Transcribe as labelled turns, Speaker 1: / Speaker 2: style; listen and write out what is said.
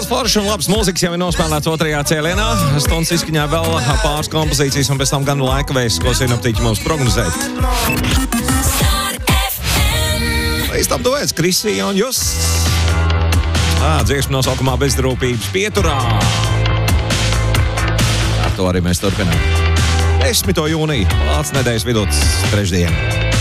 Speaker 1: Daudz forši un labs mūzikas jau ir nospēlēts otrajā cēlienā. Stundas izskaņā vēl pāris kompozīcijas un pēc tam gan laika vēsts, ko sinoptiķi mums prognozēt. Līdz tam duets Krisija un Justs. Dziesmu nosaukumā Bezdrūpības pieturā. Ar to arī mēs turpinām. 10. jūnija, pats nedēļas vidū, trešdien.